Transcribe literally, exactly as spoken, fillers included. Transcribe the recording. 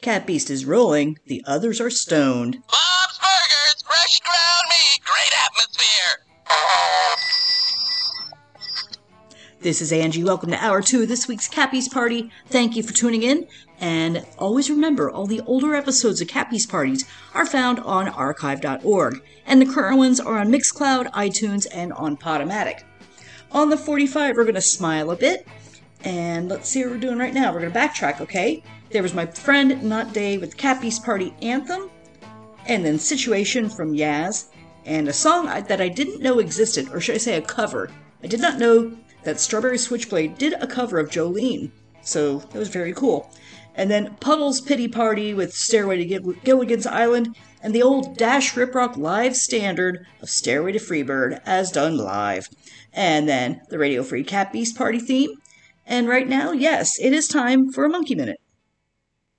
Cat Beast is rolling, the others are stoned. Bob's Burgers, fresh ground meat, great atmosphere. This is Angie. Welcome to Hour two of this week's Cat Beast Party. Thank you for tuning in. And always remember, all the older episodes of Cat Beast Parties are found on archive dot org. And the current ones are on Mixcloud, iTunes, and on Podomatic. On the forty-five, we're going to smile a bit. And let's see what we're doing right now. We're going to backtrack, okay? There was My Friend Not Dave with Cat Beast Party Anthem. And then Situation from Yaz. And a song that I didn't know existed, or should I say a cover. I did not know that Strawberry Switchblade did a cover of Jolene. So that was very cool. And then Puddle's Pity Party with Stairway to Gill- Gilligan's Island. And the old Dash Rip Rock live standard of Stairway to Freebird as done live. And then the Radio Free Cat Beast Party theme. And right now, yes, it is time for a Monkey Minute.